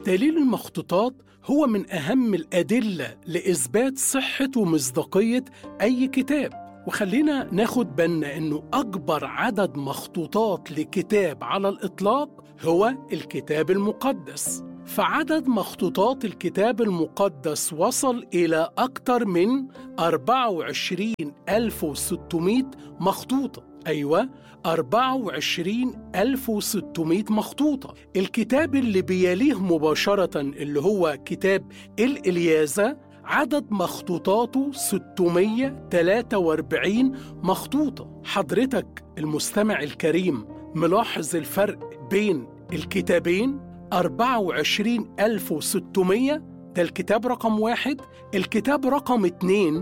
دليل المخطوطات هو من أهم الأدلة لإثبات صحة ومصداقية أي كتاب. وخلينا ناخد بالنا إنه أكبر عدد مخطوطات لكتاب على الإطلاق هو الكتاب المقدس. فعدد مخطوطات الكتاب المقدس وصل إلى أكثر من 24600 مخطوطة. أيوة، 24600 مخطوطة. الكتاب اللي بيليه مباشرة اللي هو كتاب الإلياذة عدد مخطوطاته 643 مخطوطة. حضرتك المستمع الكريم ملاحظ الفرق بين الكتابين؟ 24600 ده الكتاب رقم 1، الكتاب رقم 2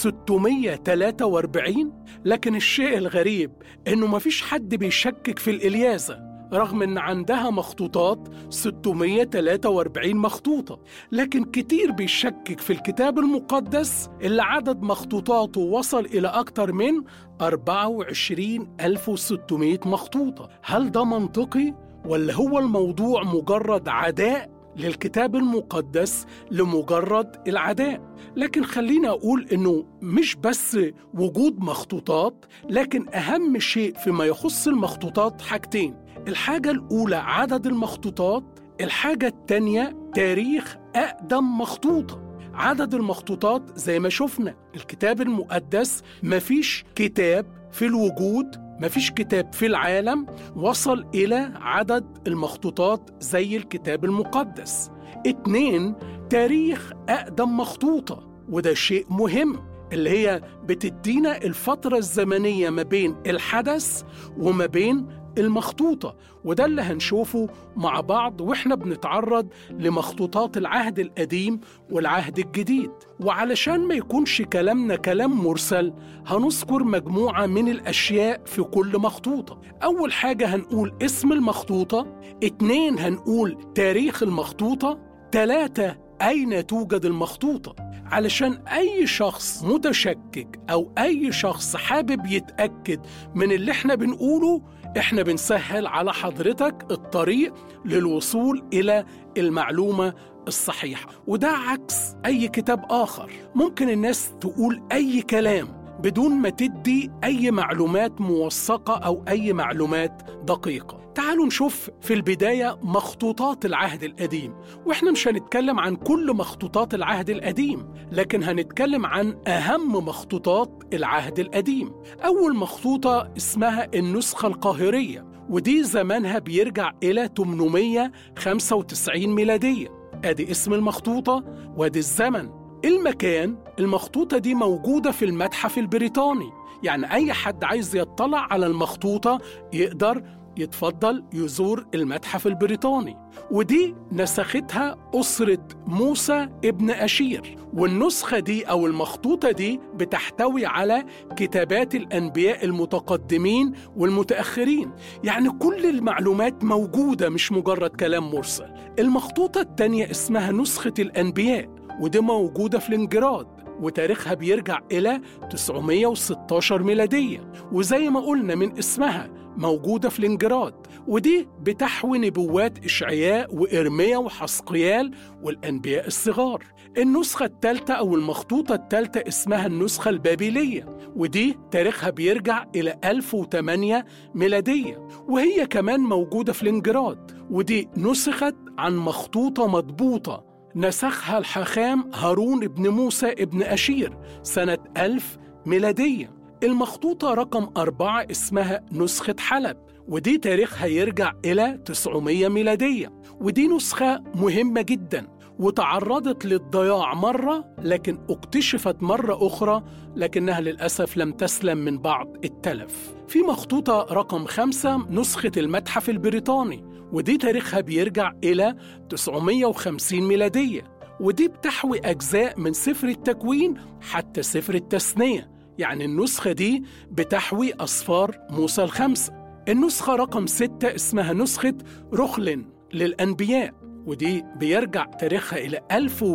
643. لكن الشيء الغريب إنه مفيش حد بيشكك في الإلياذة رغم إن عندها مخطوطات 643 مخطوطة، لكن كتير بيشكك في الكتاب المقدس اللي عدد مخطوطاته وصل إلى أكتر من 24600 مخطوطة. هل ده منطقي؟ ولا هو الموضوع مجرد عداء للكتاب المقدس لمجرد العداء؟ لكن خلينا أقول إنه مش بس وجود مخطوطات، لكن أهم شيء فيما يخص المخطوطات حاجتين. الحاجة الأولى عدد المخطوطات، الحاجة التانية تاريخ أقدم مخطوطة. عدد المخطوطات زي ما شفنا الكتاب المقدس مفيش كتاب في الوجود، مفيش كتاب في العالم وصل إلى عدد المخطوطات زي الكتاب المقدس. 2 تاريخ أقدم مخطوطة، وده شيء مهم اللي هي بتدينا الفترة الزمنية ما بين الحدث وما بين المخطوطة، وده اللي هنشوفه مع بعض وإحنا بنتعرض لمخطوطات العهد القديم والعهد الجديد. وعلشان ما يكونش كلامنا كلام مرسل هنذكر مجموعة من الأشياء في كل مخطوطة. أول حاجة هنقول اسم المخطوطة، 2 هنقول تاريخ المخطوطة، 3 أين توجد المخطوطة. علشان أي شخص متشكك أو أي شخص حابب يتأكد من اللي احنا بنقوله، احنا بنسهل على حضرتك الطريق للوصول إلى المعلومة الصحيحة. وده عكس أي كتاب آخر. ممكن الناس تقول أي كلام بدون ما تدي أي معلومات موثقة أو أي معلومات دقيقة. تعالوا نشوف في البداية مخطوطات العهد القديم، وإحنا مش هنتكلم عن كل مخطوطات العهد القديم، لكن هنتكلم عن أهم مخطوطات العهد القديم. أول مخطوطة اسمها النسخة القاهرية، ودي زمانها بيرجع إلى 895 ميلادية. أدي اسم المخطوطة وادي الزمن. المكان، المخطوطة دي موجودة في المتحف البريطاني، يعني أي حد عايز يطلع على المخطوطة يقدر يتفضل يزور المتحف البريطاني. ودي نسختها أسرة موسى ابن أشير، والنسخة دي أو المخطوطة دي بتحتوي على كتابات الأنبياء المتقدمين والمتأخرين، يعني كل المعلومات موجودة مش مجرد كلام مرسل. المخطوطة التانية اسمها نسخة الأنبياء، ودي موجودة في لنجراد، وتاريخها بيرجع إلى 916 ميلادية، وزي ما قلنا من اسمها موجودة في لنجراد، ودي بتحوي نبوات إشعياء وإرميا وحسقيال والأنبياء الصغار. النسخة الثالثة أو المخطوطة الثالثة اسمها النسخة البابلية، ودي تاريخها بيرجع إلى 1008 ميلادية، وهي كمان موجودة في لنجراد، ودي نسخت عن مخطوطة مضبوطة نسخها الحاخام هارون ابن موسى ابن أشير سنة 1000 ميلادية. المخطوطة رقم 4 اسمها نسخة حلب، ودي تاريخها يرجع إلى 900 ميلادية، ودي نسخة مهمة جدا وتعرضت للضياع مرة لكن اكتشفت مرة أخرى، لكنها للأسف لم تسلم من بعض التلف. في مخطوطة رقم 5 نسخة المتحف البريطاني، ودي تاريخها بيرجع إلى 950 ميلادية، ودي بتحوي أجزاء من سفر التكوين حتى سفر التثنية، يعني النسخة دي بتحوي أسفار موسى ال5. النسخة رقم 6 اسمها نسخة رخلن للأنبياء، ودي بيرجع تاريخها إلى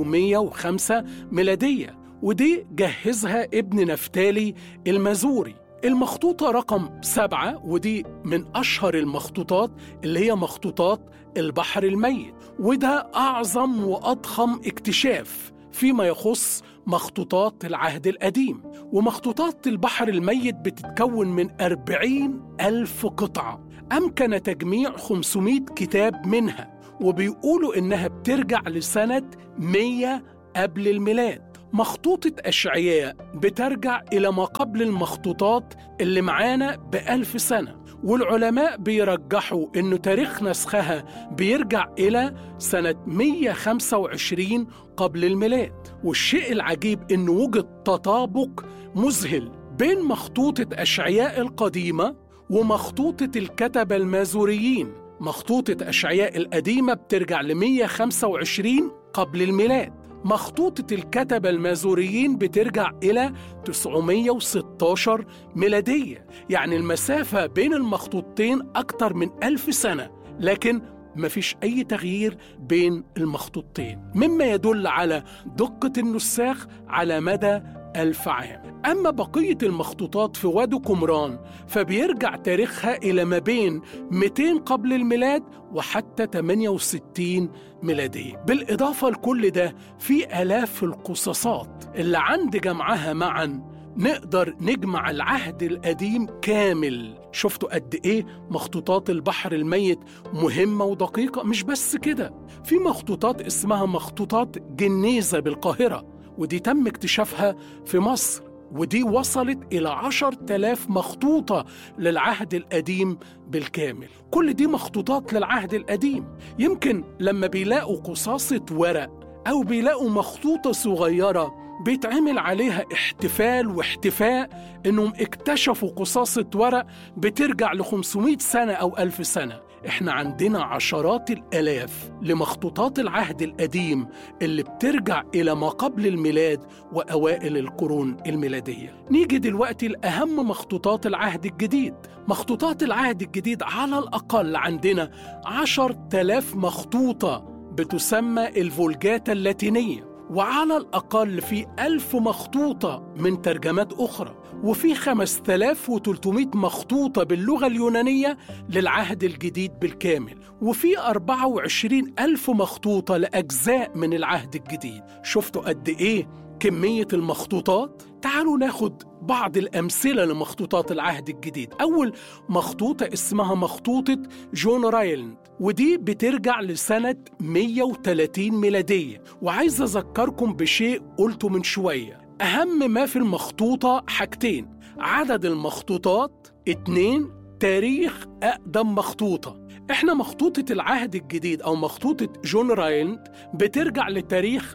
1105 ميلادية، ودي جهزها ابن نفتالي المزوري. المخطوطة رقم 7، ودي من أشهر المخطوطات، اللي هي مخطوطات البحر الميت، وده أعظم وأضخم اكتشاف فيما يخص مخطوطات العهد القديم. ومخطوطات البحر الميت بتتكون من 40,000 قطعة، أمكن تجميع 500 كتاب منها، وبيقولوا إنها بترجع لسنة 100 قبل الميلاد. مخطوطة أشعياء بترجع إلى ما قبل المخطوطات اللي معانا ب1000 سنة، والعلماء بيرجحوا إنه تاريخ نسخها بيرجع إلى سنة 125 قبل الميلاد. والشيء العجيب إنه وجد تطابق مذهل بين مخطوطة أشعياء القديمة ومخطوطة الكتبة المازوريين. مخطوطة أشعياء القديمة بترجع ل 125 قبل الميلاد، مخطوطة الكتبة المازوريين بترجع إلى 916 ميلادية. يعني المسافة بين المخطوطتين أكتر من 1000 سنة، لكن مفيش أي تغيير بين المخطوطتين، مما يدل على دقة النساخ على مدى 1000 عام. أما بقية المخطوطات في وادي قمران فبيرجع تاريخها إلى ما بين 200 قبل الميلاد وحتى 68 ميلادية. بالإضافة لكل ده في آلاف القصصات اللي عند جمعها معا نقدر نجمع العهد القديم كامل. شفتوا قد إيه مخطوطات البحر الميت مهمة ودقيقة؟ مش بس كده، في مخطوطات اسمها مخطوطات جنيزة بالقاهرة، ودي تم اكتشافها في مصر، ودي وصلت إلى 10,000 مخطوطة للعهد القديم بالكامل. كل دي مخطوطات للعهد القديم. يمكن لما بيلاقوا قصاصة ورق أو بيلاقوا مخطوطة صغيرة بيتعمل عليها احتفال واحتفاء إنهم اكتشفوا قصاصة ورق بترجع ل500 سنة أو 1000 سنة. إحنا عندنا عشرات الآلاف لمخطوطات العهد القديم اللي بترجع إلى ما قبل الميلاد وأوائل القرون الميلادية. نيجي دلوقتي لأهم مخطوطات العهد الجديد. مخطوطات العهد الجديد على الأقل عندنا 10,000 مخطوطة بتسمى الفولجاتا اللاتينية، وعلى الأقل في 1000 مخطوطة من ترجمات أخرى، وفي 5300 مخطوطة باللغة اليونانية للعهد الجديد بالكامل، وفي 24,000 مخطوطة لأجزاء من العهد الجديد. شفتوا قد إيه كمية المخطوطات؟ تعالوا ناخد بعض الأمثلة لمخطوطات العهد الجديد. أول مخطوطة اسمها مخطوطة جون رايلاند، ودي بترجع لسنة 130 ميلادية. وعايز أذكركم بشيء قلته من شوية، أهم ما في المخطوطة حاجتين: عدد المخطوطات، 2 تاريخ أقدم مخطوطة. إحنا مخطوطة العهد الجديد أو مخطوطة جون رايلاند بترجع لتاريخ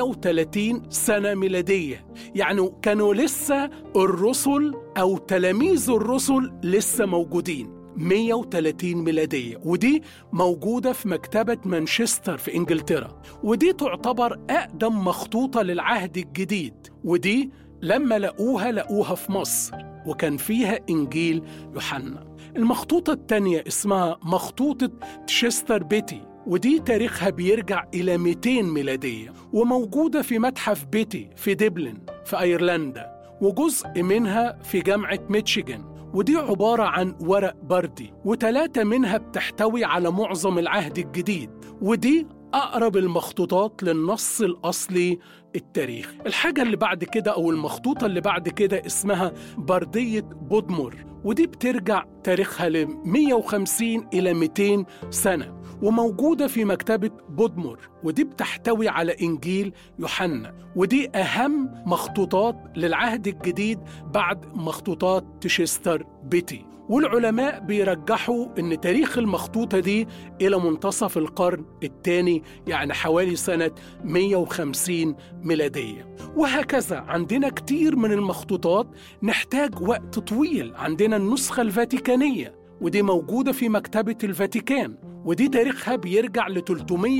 130 سنة ميلادية، يعني كانوا لسه الرسل أو تلاميذ الرسل لسه موجودين. 130 ميلادية، ودي موجودة في مكتبة مانشستر في إنجلترا، ودي تعتبر أقدم مخطوطة للعهد الجديد. ودي لما لقوها في مصر، وكان فيها إنجيل يوحنا. المخطوطة الثانية اسمها مخطوطة تشستر بيتي، ودي تاريخها بيرجع إلى 200 ميلادية، وموجودة في متحف بيتي في دبلن في أيرلندا، وجزء منها في جامعة ميشيغان. ودي عبارة عن ورق بردي، و3 منها بتحتوي على معظم العهد الجديد، ودي أقرب المخطوطات للنص الأصلي التاريخ. الحاجة اللي بعد كده أو المخطوطة اللي بعد كده اسمها بردية بودمور، ودي بترجع تاريخها ل 150 إلى 200 سنة، وموجودة في مكتبة بودمور، ودي بتحتوي على إنجيل يوحنا. ودي أهم مخطوطات للعهد الجديد بعد مخطوطات تشستر بيتي. والعلماء بيرجحوا أن تاريخ المخطوطة دي إلى منتصف القرن الثاني، يعني حوالي سنة 150 ميلادية. وهكذا عندنا كتير من المخطوطات نحتاج وقت طويل. عندنا النسخة الفاتيكانية، ودي موجودة في مكتبة الفاتيكان، ودي تاريخها بيرجع ل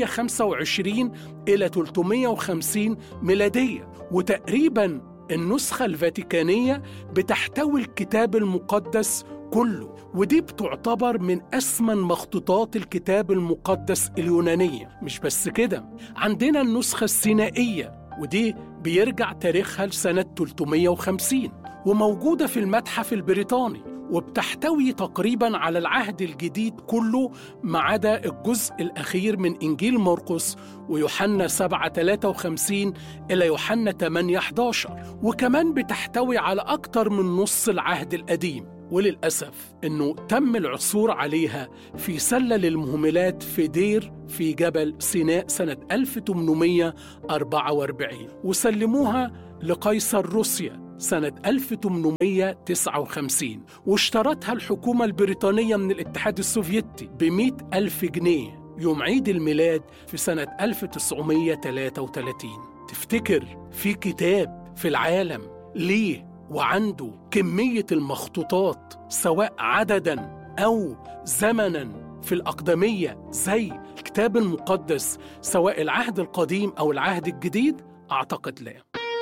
325 إلى 350 ميلادية. وتقريباً النسخة الفاتيكانية بتحتوي الكتاب المقدس كله، ودي بتعتبر من أثمن مخطوطات الكتاب المقدس اليونانية. مش بس كده، عندنا النسخة السينائية، ودي بيرجع تاريخها لسنة 350. وموجودة في المتحف البريطاني، وبتحتوي تقريباً على العهد الجديد كله ما عدا الجزء الأخير من إنجيل مرقس ويوحنا 7:53 إلى يوحنا 8:11، وكمان بتحتوي على أكتر من نص العهد القديم. وللأسف إنه تم العثور عليها في سلة للمهملات في دير في جبل سيناء سنة 1844، وسلموها لقيصر روسيا سنة 1859، واشترتها الحكومة البريطانية من الاتحاد السوفيتي ب100,000 جنيه يوم عيد الميلاد في سنة 1933. تفتكر في كتاب في العالم ليه وعنده كمية المخطوطات سواء عدداً أو زمناً في الأقدمية زي الكتاب المقدس سواء العهد القديم أو العهد الجديد؟ أعتقد لا.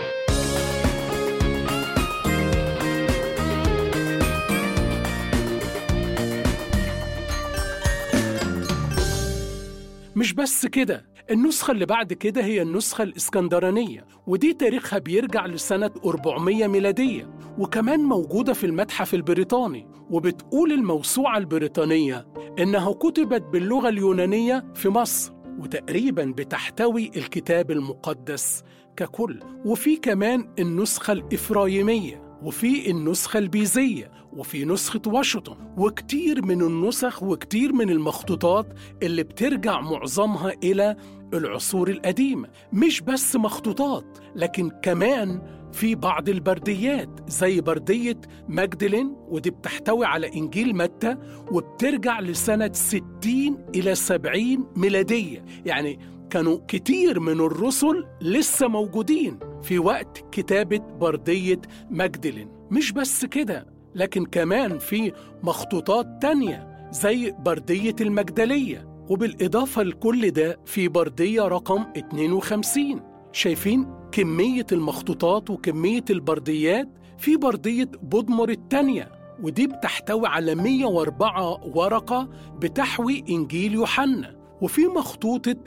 مش بس كده، النسخة اللي بعد كده هي النسخة الإسكندرانية، ودي تاريخها بيرجع لسنة 400 ميلادية، وكمان موجودة في المتحف البريطاني. وبتقول الموسوعة البريطانية إنها كتبت باللغة اليونانية في مصر، وتقريباً بتحتوي الكتاب المقدس ككل. وفي كمان النسخة الإفرايمية، وفي النسخة البيزية، وفي نسخة واشنطن، وكتير من النسخ وكتير من المخطوطات اللي بترجع معظمها إلى العصور القديمة. مش بس مخطوطات، لكن كمان في بعض البرديات زي بردية مجدلين، ودي بتحتوي على إنجيل متى وبترجع لسنة 60 إلى 70 ميلادية. يعني كانوا كتير من الرسل لسه موجودين في وقت كتابة بردية مجدلين. مش بس كده، لكن كمان في مخطوطات تانية زي بردية المجدلية، وبالإضافة لكل ده في بردية رقم 52. شايفين كمية المخطوطات وكمية البرديات؟ في بردية بودمر التانية، ودي بتحتوي على 104 ورقة بتحوي إنجيل يوحنا، وفي مخطوطة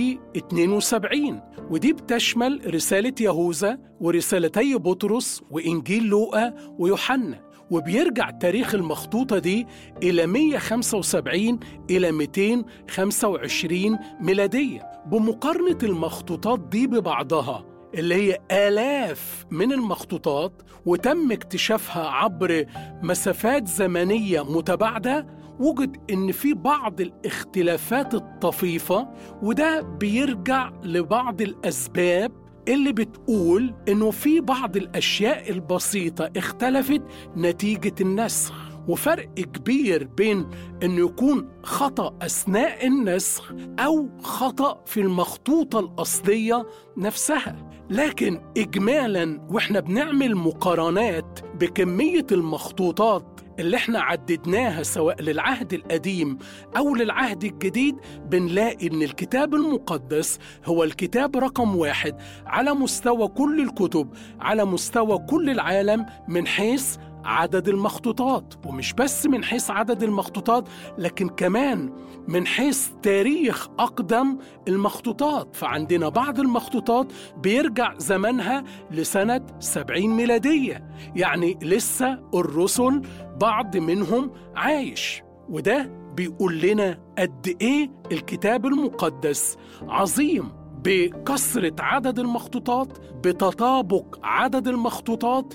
B72 ودي بتشمل رسالة يهوذا ورسالتي بطرس وإنجيل لوقا ويوحنا، وبيرجع تاريخ المخطوطة دي إلى 175 إلى 225 ميلادية. بمقارنة المخطوطات دي ببعضها اللي هي آلاف من المخطوطات وتم اكتشافها عبر مسافات زمنية متباعدة، وجد إن في بعض الاختلافات الطفيفة، وده بيرجع لبعض الأسباب اللي بتقول إنه في بعض الأشياء البسيطة اختلفت نتيجة النسخ، وفرق كبير بين إنه يكون خطأ أثناء النسخ أو خطأ في المخطوطة الأصلية نفسها. لكن إجمالاً وإحنا بنعمل مقارنات بكمية المخطوطات اللي احنا عددناها سواء للعهد القديم أو للعهد الجديد، بنلاقي إن الكتاب المقدس هو الكتاب رقم 1 على مستوى كل الكتب، على مستوى كل العالم من حيث عدد المخطوطات. ومش بس من حيث عدد المخطوطات، لكن كمان من حيث تاريخ أقدم المخطوطات. فعندنا بعض المخطوطات بيرجع زمنها لسنة 70 ميلادية، يعني لسه الرسل بعض منهم عايش. وده بيقول لنا قد إيه الكتاب المقدس عظيم بكثرة عدد المخطوطات، بتطابق عدد المخطوطات،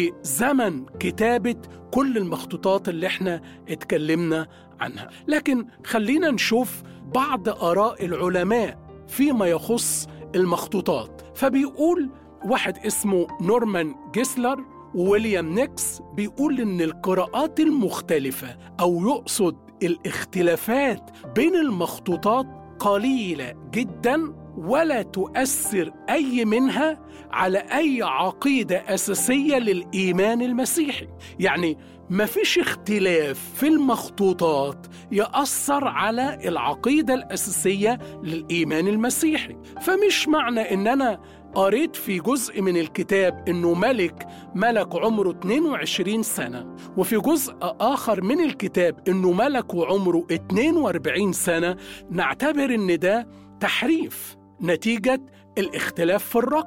بزمن كتابة كل المخطوطات اللي احنا اتكلمنا عنها. لكن خلينا نشوف بعض آراء العلماء فيما يخص المخطوطات. فبيقول واحد اسمه نورمان جيسلر وويليام نيكس، بيقول إن القراءات المختلفة أو يقصد الاختلافات بين المخطوطات قليلة جداً، ولا تؤثر أي منها على أي عقيدة أساسية للإيمان المسيحي. يعني ما فيش اختلاف في المخطوطات يأثر على العقيدة الأساسية للإيمان المسيحي. فمش معنى إن أنا قريت في جزء من الكتاب إنه ملك عمره 22 سنة، وفي جزء آخر من الكتاب إنه ملك وعمره 42 سنة، نعتبر إن ده تحريف نتيجة الاختلاف في الرقم.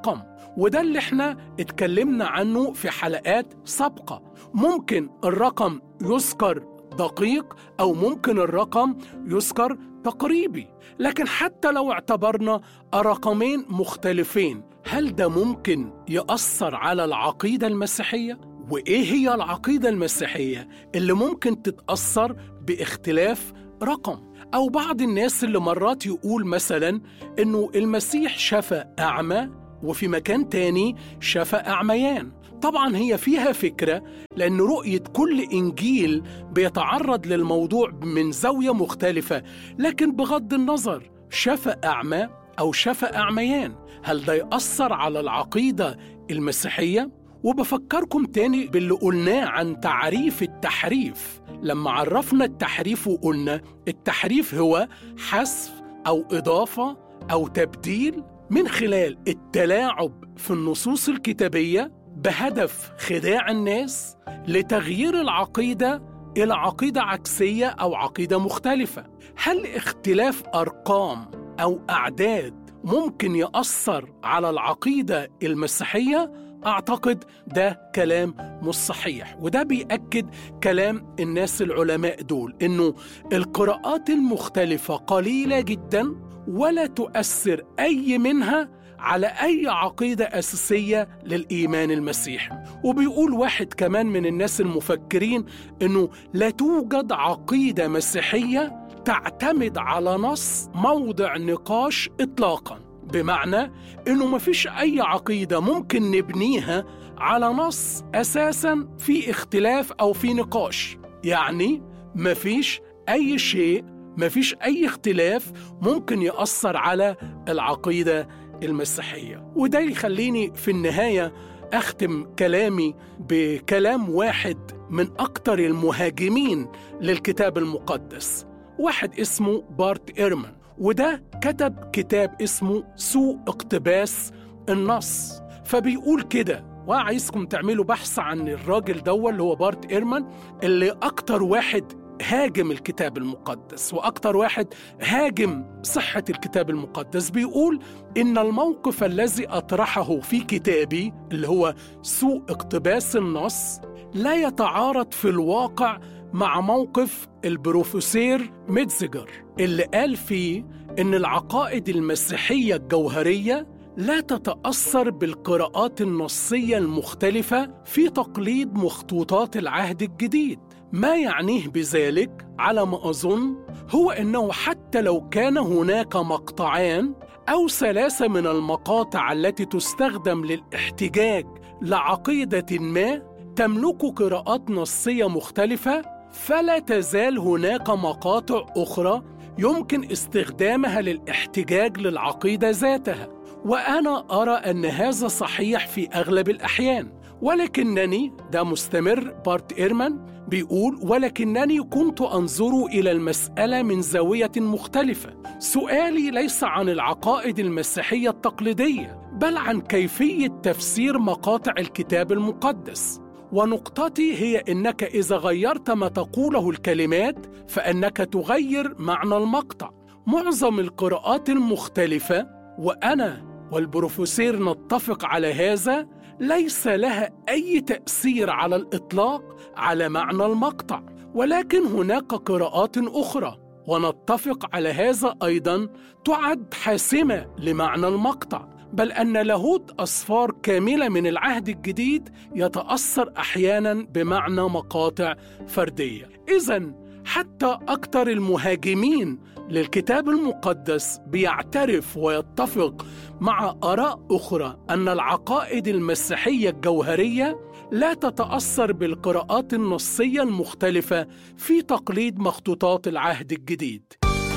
وده اللي احنا اتكلمنا عنه في حلقات سابقة. ممكن الرقم يذكر دقيق أو ممكن الرقم يذكر تقريبي، لكن حتى لو اعتبرنا رقمين مختلفين، هل ده ممكن يأثر على العقيدة المسيحية؟ وإيه هي العقيدة المسيحية اللي ممكن تتأثر باختلاف رقم؟ أو بعض الناس اللي مرات يقول مثلا إنه المسيح شفى أعمى وفي مكان تاني شفى أعميان. طبعا هي فيها فكرة، لأن رؤية كل إنجيل بيتعرض للموضوع من زاوية مختلفة، لكن بغض النظر شفى أعمى أو شفى أعميان، هل ده يأثر على العقيدة المسيحية؟ وبفكركم تاني باللي قلناه عن تعريف التحريف. لما عرفنا التحريف وقلنا التحريف هو حذف أو إضافة أو تبديل من خلال التلاعب في النصوص الكتابية بهدف خداع الناس لتغيير العقيدة إلى عقيدة عكسية أو عقيدة مختلفة. هل اختلاف أرقام أو أعداد ممكن يأثر على العقيدة المسيحية؟ أعتقد ده كلام مش صحيح، وده بيأكد كلام الناس العلماء دول إنه القراءات المختلفة قليلة جدا ولا تؤثر أي منها على أي عقيدة أساسية للإيمان المسيحي. وبيقول واحد كمان من الناس المفكرين إنه لا توجد عقيدة مسيحية تعتمد على نص موضع نقاش إطلاقاً، بمعنى إنه مفيش أي عقيدة ممكن نبنيها على نص أساساً في اختلاف أو في نقاش. يعني مفيش أي شيء، مفيش أي اختلاف ممكن يأثر على العقيدة المسيحية. وده يخليني في النهاية أختم كلامي بكلام واحد من أكتر المهاجمين للكتاب المقدس، واحد اسمه بارت إيرمان، وده كتب كتاب اسمه سوء اقتباس النص. فبيقول كده، وعايزكم تعملوا بحث عن الراجل ده اللي هو بارت إيرمان، اللي أكتر واحد هاجم الكتاب المقدس وأكتر واحد هاجم صحة الكتاب المقدس. بيقول إن الموقف الذي أطرحه في كتابي اللي هو سوء اقتباس النص لا يتعارض في الواقع مع موقف البروفيسور ميتزجر اللي قال فيه إن العقائد المسيحية الجوهرية لا تتأثر بالقراءات النصية المختلفة في تقليد مخطوطات العهد الجديد. ما يعنيه بذلك على ما أظن هو أنه حتى لو كان هناك مقطعان أو 3 من المقاطع التي تستخدم للاحتجاج لعقيدة ما تملك قراءات نصية مختلفة، فلا تزال هناك مقاطع أخرى يمكن استخدامها للاحتجاج للعقيدة ذاتها. وأنا أرى أن هذا صحيح في أغلب الأحيان، ولكنني، ده مستمر بارت إيرمان بيقول، ولكنني كنت أنظر إلى المسألة من زاوية مختلفة. سؤالي ليس عن العقائد المسيحية التقليدية، بل عن كيفية تفسير مقاطع الكتاب المقدس. ونقطتي هي إنك إذا غيرت ما تقوله الكلمات فإنك تغير معنى المقطع. معظم القراءات المختلفة، وأنا والبروفيسور نتفق على هذا، ليس لها أي تأثير على الإطلاق على معنى المقطع، ولكن هناك قراءات أخرى ونتفق على هذا أيضا تعد حاسمة لمعنى المقطع، بل أن لاهوت أسفار كاملة من العهد الجديد يتأثر أحيانا بمعنى مقاطع فردية. إذن حتى أكثر المهاجمين للكتاب المقدس بيعترف ويتفق مع آراء أخرى أن العقائد المسيحية الجوهرية لا تتأثر بالقراءات النصية المختلفة في تقليد مخطوطات العهد الجديد.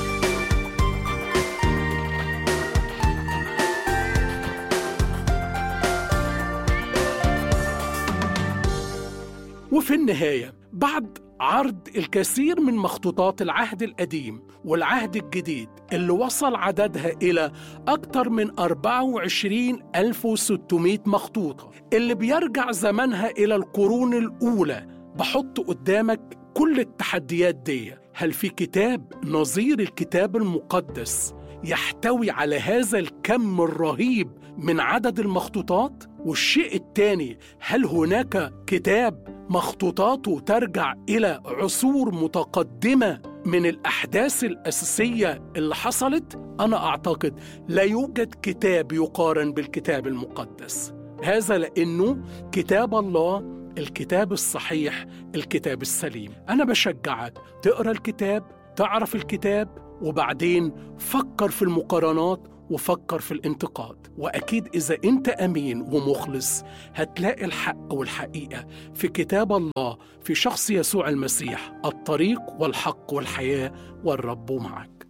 وفي النهاية، بعد عرض الكثير من مخطوطات العهد القديم والعهد الجديد اللي وصل عددها إلى أكثر من 24600 مخطوطة اللي بيرجع زمنها إلى القرون الأولى، بحط قدامك كل التحديات دي، هل في كتاب نظير الكتاب المقدس يحتوي على هذا الكم الرهيب من عدد المخطوطات؟ والشيء الثاني، هل هناك كتاب مخطوطاته ترجع إلى عصور متقدمة من الأحداث الأساسية اللي حصلت؟ أنا أعتقد لا يوجد كتاب يقارن بالكتاب المقدس. هذا لأنه كتاب الله الكتاب الصحيح، الكتاب السليم. أنا بشجعك تقرأ الكتاب، تعرف الكتاب، وبعدين فكر في المقارنات وفكر في الانتقاد. وأكيد إذا أنت أمين ومخلص هتلاقي الحق والحقيقة في كتاب الله، في شخص يسوع المسيح، الطريق والحق والحياة، والرب معك.